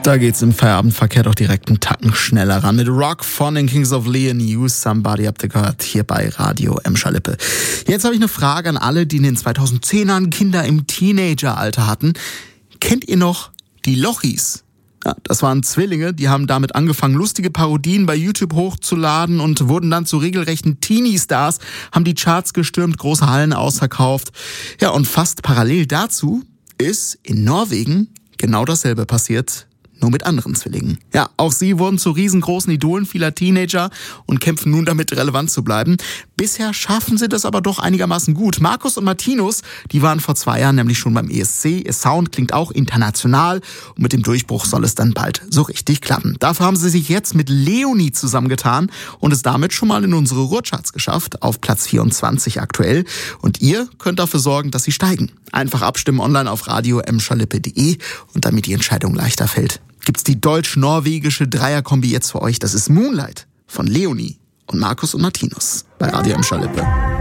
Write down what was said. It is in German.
Da geht's im Feierabendverkehr doch direkt einen Tacken schneller ran. Mit Rock von den Kings of Leon, You Somebody, habt ihr gehört, hier bei Radio Emscher-Lippe. Jetzt habe ich eine Frage an alle, die in den 2010ern Kinder im Teenageralter hatten. Kennt ihr noch die Lochis? Ja, das waren Zwillinge, die haben damit angefangen, lustige Parodien bei YouTube hochzuladen und wurden dann zu regelrechten Teenie-Stars, haben die Charts gestürmt, große Hallen ausverkauft. Ja, und fast parallel dazu ist in Norwegen genau dasselbe passiert, nur mit anderen Zwillingen. Ja, auch sie wurden zu riesengroßen Idolen vieler Teenager und kämpfen nun damit, relevant zu bleiben. Bisher schaffen sie das aber doch einigermaßen gut. Markus und Martinus, die waren vor 2 Jahren nämlich schon beim ESC. Ihr Sound klingt auch international und mit dem Durchbruch soll es dann bald so richtig klappen. Dafür haben sie sich jetzt mit Leonie zusammengetan und es damit schon mal in unsere Ruhrcharts geschafft, auf Platz 24 aktuell. Und ihr könnt dafür sorgen, dass sie steigen. Einfach abstimmen online auf radio-emscherlippe.de und damit die Entscheidung leichter fällt, gibt's die deutsch-norwegische Dreierkombi jetzt für euch. Das ist Moonlight von Leonie und Markus und Martinus bei Radio Emscher-Lippe.